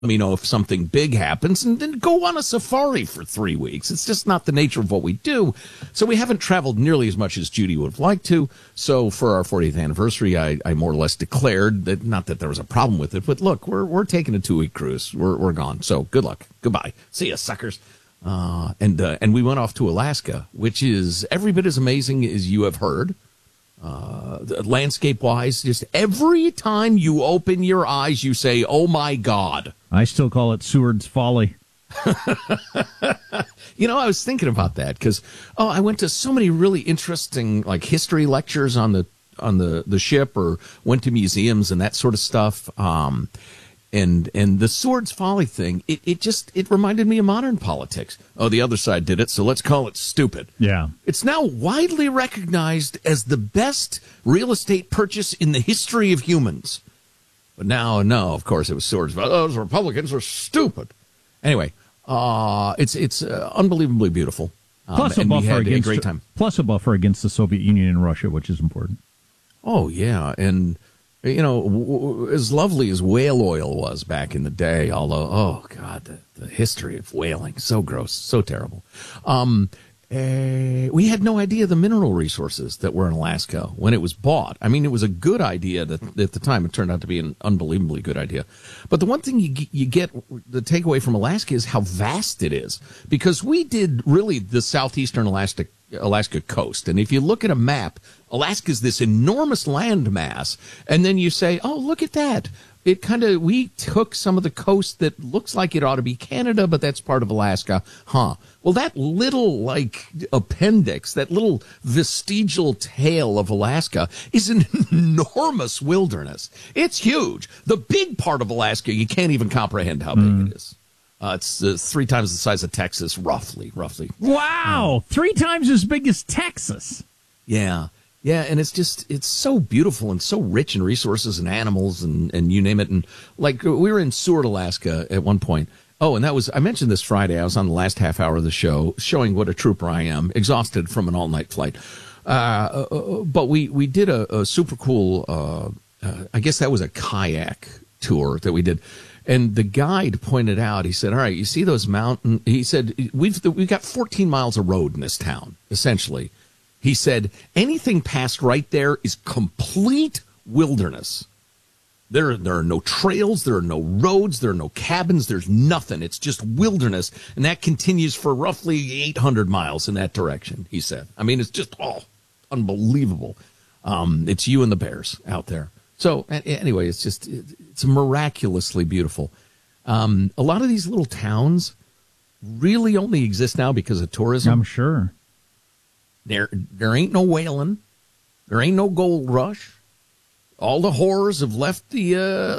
me know if something big happens, and then go on a safari for 3 weeks. It's just not the nature of what we do. So we haven't traveled nearly as much as Judy would have liked to. So for our 40th anniversary, I more or less declared that, not that there was a problem with it, but look, we're taking a 2-week cruise. We're gone. So good luck. Goodbye. See ya, suckers. And we went off to Alaska, which is every bit as amazing as you have heard. Landscape-wise, just every time you open your eyes, you say, oh, my God. I still call it Seward's Folly. You know, I was thinking about that because, I went to so many really interesting, like, history lectures on the ship, or went to museums and that sort of stuff. And the Seward's Folly thing, it reminded me of modern politics. Oh, the other side did it, so let's call it stupid. Yeah. It's now widely recognized as the best real estate purchase in the history of humans. But now, no, of course, it was Seward's Folly. Those Republicans are stupid. Anyway, it's unbelievably beautiful. Plus a buffer against the Soviet Union and Russia, which is important. Oh, yeah, and... You know, as lovely as whale oil was back in the day, although, oh, God, the history of whaling, so gross, so terrible. We had no idea the mineral resources that were in Alaska when it was bought. I mean, it was a good idea at the time. It turned out to be an unbelievably good idea. But the one thing you get, the takeaway from Alaska is how vast it is. Because we did really the southeastern Alaska coast. And if you look at a map, Alaska is this enormous landmass. And then you say, oh, look at that. We took some of the coast that looks like it ought to be Canada, but that's part of Alaska. Huh. Well, that little, like, appendix, that little vestigial tail of Alaska is an enormous wilderness. It's huge. The big part of Alaska, you can't even comprehend how big it is. It's 3 times the size of Texas, roughly. Wow! 3 times as big as Texas. Yeah. Yeah, and it's so beautiful and so rich in resources and animals and you name it. And like, we were in Seward, Alaska at one point. Oh, and I mentioned this Friday. I was on the last half hour of the show showing what a trooper I am, exhausted from an all-night flight. But we did a super cool, I guess that was a kayak tour that we did. And the guide pointed out, he said, all right, you see those mountains? He said, we've got 14 miles of road in this town, essentially. He said, anything past right there is complete wilderness. There are no trails, there are no roads, there are no cabins, there's nothing. It's just wilderness, and that continues for roughly 800 miles in that direction, he said. I mean, it's just, unbelievable. It's you and the bears out there. So, anyway, it's miraculously beautiful. A lot of these little towns really only exist now because of tourism. I'm sure. There ain't no whaling. There ain't no gold rush. All the whores have left the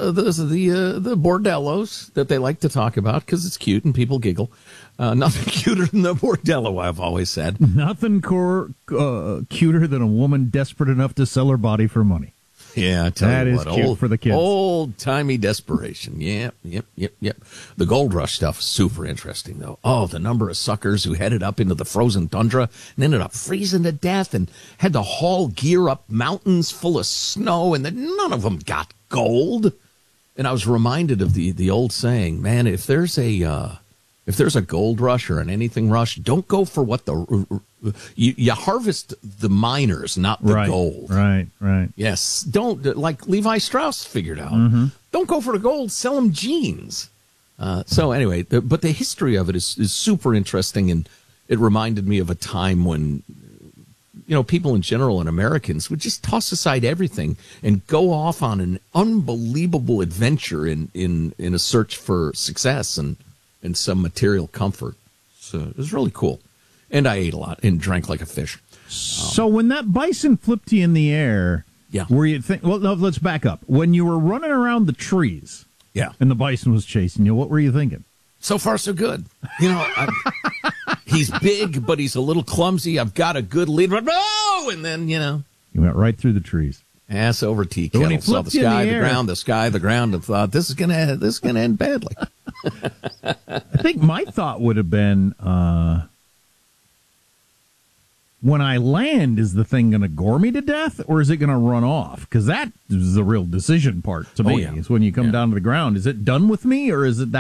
bordellos that they like to talk about because it's cute and people giggle. Nothing cuter than the bordello, I've always said. Nothing cuter than a woman desperate enough to sell her body for money. Yeah, I tell that you is what, cute for the kids. Old-timey desperation. Yep. The gold rush stuff, super interesting, though. Oh, the number of suckers who headed up into the frozen tundra and ended up freezing to death and had to haul gear up mountains full of snow, and then none of them got gold. And I was reminded of the old saying, man, if there's a gold rush or an anything rush, don't go for what you harvest the miners, not the gold. Right. Yes. Don't, like Levi Strauss figured out. Don't go for the gold, sell them jeans. So anyway, but the history of it is super interesting, and it reminded me of a time when, people in general and Americans would just toss aside everything and go off on an unbelievable adventure in a search for success and some material comfort. So it was really cool. And I ate a lot and drank like a fish. So when that bison flipped you in the air, were you well, no, let's back up. When you were running around the trees, and the bison was chasing you, what were you thinking? So far, so good. He's big, but he's a little clumsy. I've got a good lead. Oh! And then, You went right through the trees. Ass over tea kettle. Saw the sky, the ground, the sky, the ground, and thought, this is gonna end badly. I think my thought would have been, when I land, is the thing going to gore me to death, or is it going to run off? Because that is the real decision part to me. Is when you come down to the ground, is it done with me, or is it